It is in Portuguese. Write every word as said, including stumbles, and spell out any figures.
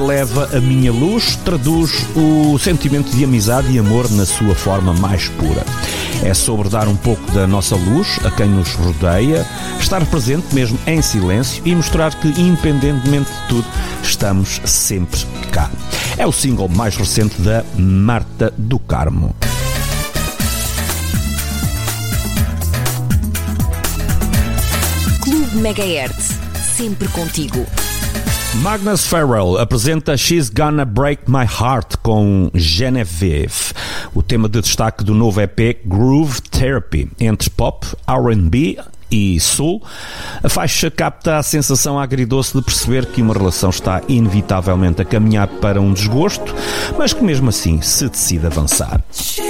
Leva a minha luz, traduz o sentimento de amizade e amor na sua forma mais pura. É sobre dar um pouco da nossa luz a quem nos rodeia, estar presente mesmo em silêncio e mostrar que, independentemente de tudo, estamos sempre cá. É o single mais recente da Marta do Carmo. Clube Megahertz, sempre contigo. Magnus Farrell apresenta She's Gonna Break My Heart com Genevieve, o tema de destaque do novo E P Groove Therapy. Entre pop, R and B e soul, a faixa capta a sensação agridoce de perceber que uma relação está inevitavelmente a caminhar para um desgosto, mas que mesmo assim se decide avançar.